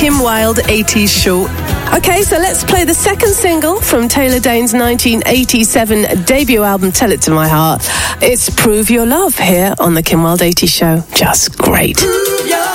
Kim Wilde 80s show. Okay, so let's play the second single from Taylor Dayne's 1987 debut album, Tell It to My Heart. It's Prove Your Love here on the Kim Wilde 80s show. Just great.